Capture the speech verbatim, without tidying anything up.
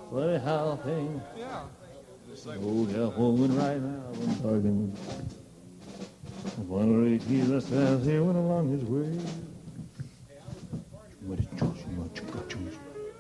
Funny how things. Yeah. Oh, yeah, woman right now, I'm talking. One of the keys that stands here went along his way.